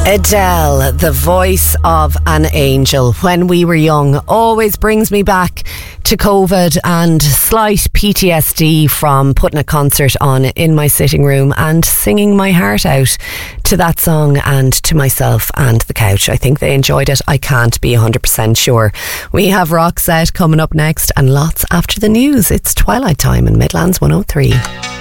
Adele, the voice of an angel when we were young, always brings me back to COVID and slight PTSD from putting a concert on in my sitting room and singing my heart out to that song and to myself and the couch. I think they enjoyed it. I can't be 100% sure. We have Roxette coming up next and lots after the news. It's Twilight Time in Midlands 103.